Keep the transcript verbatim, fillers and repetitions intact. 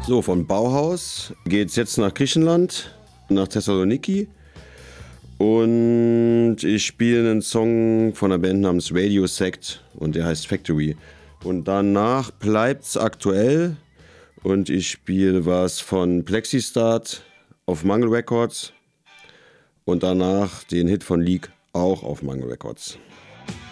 So, von Bauhaus geht's jetzt nach Griechenland, nach Thessaloniki. Und ich spiele einen Song von einer Band namens Radio Sect und der heißt Factory. Und danach bleibt's aktuell und ich spiele was von Plexistart auf Mangle Records und danach den Hit von Leak auch auf Mangle Records.